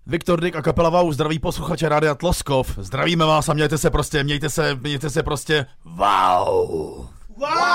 Viktor Dyk a kapela Wow zdraví posluchače Rádia Tloskov. Zdravíme vás a mějte se prostě wow. Wow!